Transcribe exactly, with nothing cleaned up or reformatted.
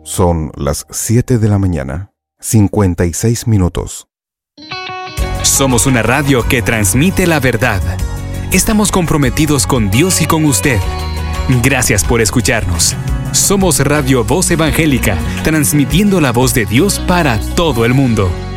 Son las siete de la mañana, cincuenta y seis minutos. Somos una radio que transmite la verdad. Estamos comprometidos con Dios y con usted. Gracias por escucharnos. Somos Radio Voz Evangélica, transmitiendo la voz de Dios para todo el mundo.